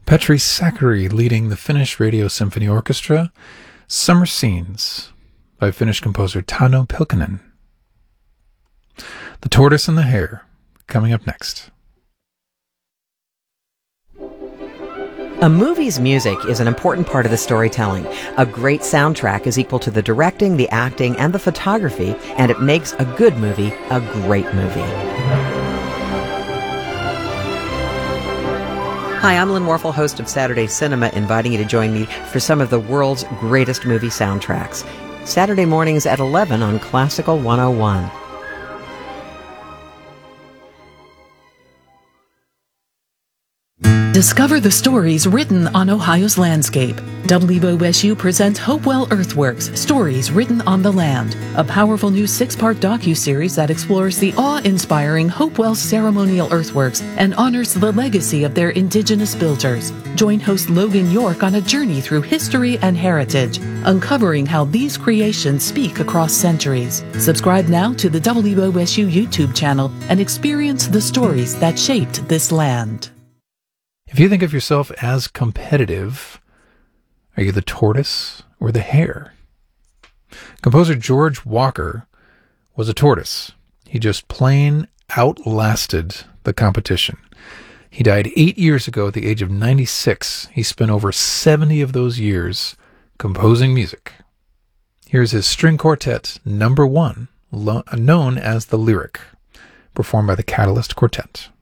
Petri Sakari leading the Finnish Radio Symphony Orchestra, Summer Scenes by Finnish composer Tauno Pylkkänen. The Tortoise and the Hare, coming up next. A movie's music is an important part of the storytelling. A great soundtrack is equal to the directing, the acting, and the photography, and it makes a good movie a great movie. Hi, I'm Lynn Warfel, host of Saturday Cinema, inviting you to join me for some of the world's greatest movie soundtracks. Saturday mornings at 11 on Classical 101. Discover the stories written on Ohio's landscape. WOSU presents Hopewell Earthworks, Stories Written on the Land, a powerful new 6-part docuseries that explores the awe-inspiring Hopewell ceremonial earthworks and honors the legacy of their indigenous builders. Join host Logan York on a journey through history and heritage, uncovering how these creations speak across centuries. Subscribe now to the WOSU YouTube channel and experience the stories that shaped this land. If you think of yourself as competitive, are you the tortoise or the hare? Composer George Walker was a tortoise. He just plain outlasted the competition. He died 8 years ago at the age of 96. He spent over 70 of those years composing music. Here's his string quartet, number 1, known as the Lyric, performed by the Catalyst Quartet.